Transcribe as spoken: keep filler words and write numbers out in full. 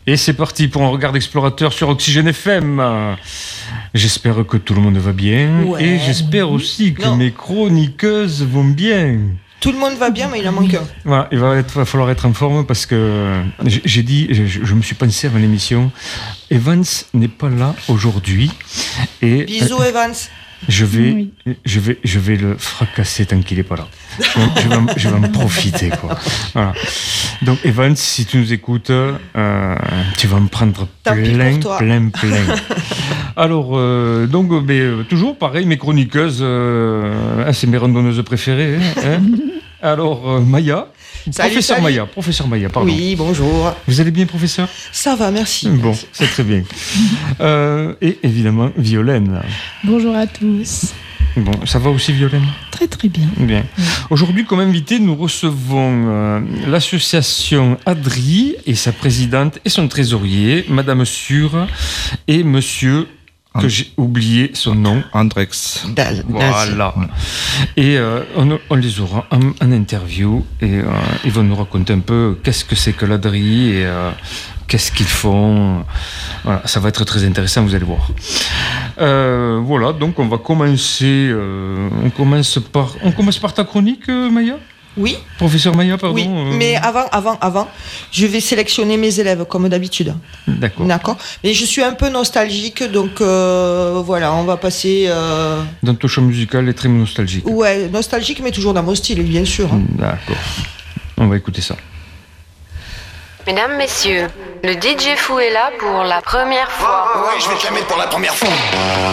Et c'est parti pour un regard d'explorateur sur Oxygène F M. J'espère que tout le monde va bien. Ouais. Et j'espère aussi que non. mes chroniqueuses vont bien. Tout le monde va bien, mais il en manque un. Voilà, il va, être, va falloir être en forme parce que j'ai dit, je, je me suis pensé avant l'émission, Evans n'est pas là aujourd'hui. Et bisous euh, Evans. Je vais, oui. je vais, je vais le fracasser tant qu'il n'est pas là. Donc, je, vais, je vais en profiter, quoi. Voilà. Donc, Evans, si tu nous écoutes, euh, tu vas me prendre plein, plein, plein. Alors, euh, donc, mais, toujours pareil, mes chroniqueuses, euh, c'est mes randonneuses préférées. Hein. Alors, euh, Maya. Salut, professeur salut. Maya, professeur Maya, pardon. Oui, bonjour. Vous allez bien, professeur ? Ça va, merci. Bon, merci. c'est très bien. euh, et évidemment, Violaine. Bonjour à tous. Bon, ça va aussi, Violaine ? Très très bien. Bien. Oui. Aujourd'hui, comme invité, nous recevons euh, l'association Adri et sa présidente et son trésorier, Madame Sure et Monsieur... que j'ai oublié son nom. Andrex. Dal, voilà. Et euh, on, on les aura en, en interview et euh, ils vont nous raconter un peu qu'est-ce que c'est que l'Adri et euh, qu'est-ce qu'ils font. Voilà, ça va être très intéressant, vous allez voir. Euh, voilà, donc on va commencer. Euh, on commence par. On commence par ta chronique, euh, Maya ? Oui. Professeur Maya, pardon. Oui, euh... mais avant, avant, avant, je vais sélectionner mes élèves comme d'habitude. D'accord. D'accord. Mais je suis un peu nostalgique, donc euh, voilà, on va passer. Euh... Dans ton choix musical est très nostalgique. Ouais, nostalgique, mais toujours dans mon style, bien sûr. D'accord. On va écouter ça. Mesdames, messieurs, le D J Fou est là pour la première fois. Ouais, je vais te la mettre pour la première fois.